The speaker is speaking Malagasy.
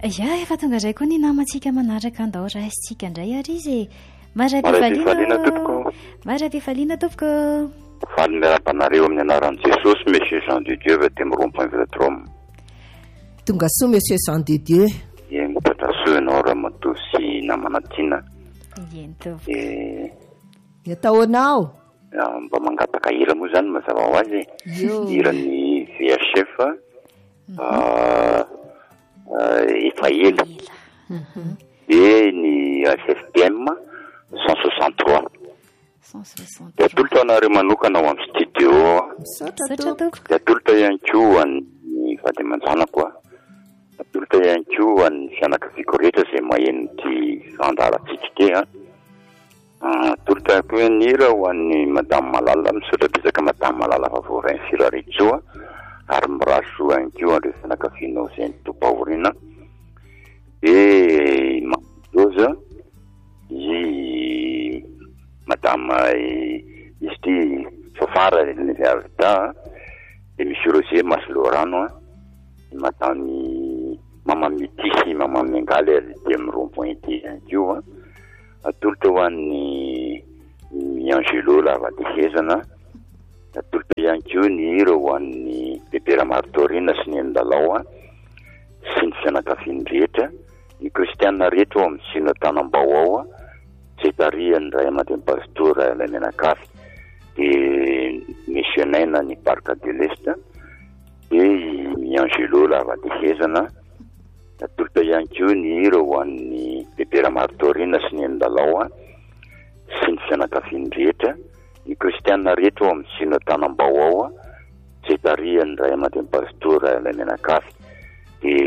Ya efa tonga izay koa ny namantsika manaraka andao raisitsika indray ary izy mara-pifaliana tompoko. Mara-pifaliana tompoko. Faly miara-panareo amin'ny anaran'i Jesosy, Monsieur Jean de Dieu va te mirompo Vetrome. Tonga soa Monsieur Jean de Dieu. Ye mipatra soa ianao raha matoa sy namana-tiana. Eny tompoko. Ny ataonao? Mba mangataka hira moa zany mazava ho azy. Hiran'ny VHF efa ela. E ny FFPM 163. Dia tolota anareo manokana ao amin'ny studio. Dia tolota ihany koa an'ny vady aman-janako. Tolota ihany koa an'ny fianakaviako rehetra izay maheno ty fandaharantsika ke. Tolota koa ny hira ho an'ny Madame Malala, misaotra betsaka Madame Malala fa voarainy Siraritsoa, ary miraso ihany koa an'ireo fianakavianao izay nitopa-oriana. Madoza i Madame izy ty Fafara Vita, de Monsieur Roger Maslorano, Madame Mama Mitisy, Mama Mengaly de mirompo ity ihany koa. Tolota ho an'ny Angelo Lavadihezana, tolota ihany koa ny hira ho an'ny Bebera Martorina sy ny Endalao sy ny fianakaviany rehetra, ny kristianina rehetra ao amin'ny Sinotanambao ao, Setariany Ray Aman-dreny Pastora ilay Menakafy, de Missionaina ny Barca de l'Est, de i Angelo Lavadihezana. Tolota ihany koa ny hira ho an'ny Bebera Martorina sy ny Endalao sy ny fianakaviany rehetra, ny kristianina rehetra ao amin'ny Sinotanambao ao, Setariany Ray Aman-dreny Pastora ilay Menakafy,